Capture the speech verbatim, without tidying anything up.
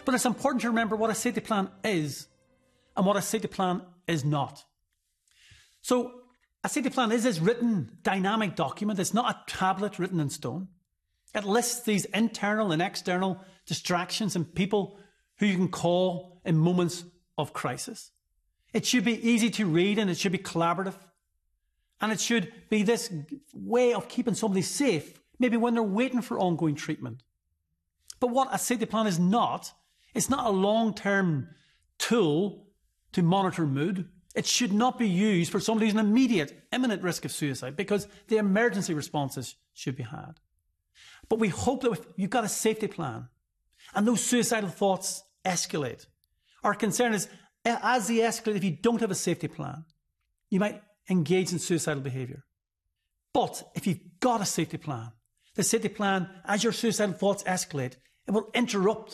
But it's important to remember what a safety plan is and what a safety plan is not. So a safety plan is this written, dynamic document. It's not a tablet written in stone. It lists these internal and external distractions and people who you can call in moments of crisis. It should be easy to read and it should be collaborative. And it should be this way of keeping somebody safe, maybe when they're waiting for ongoing treatment. But what a safety plan is not, it's not a long-term tool to monitor mood. It should not be used for somebody who's in immediate, imminent risk of suicide, because the emergency responses should be had. But we hope that if you've got a safety plan and those suicidal thoughts escalate, our concern is as they escalate, if you don't have a safety plan, you might engage in suicidal behaviour. But if you've got a safety plan, the safety plan, as your suicidal thoughts escalate, it will interrupt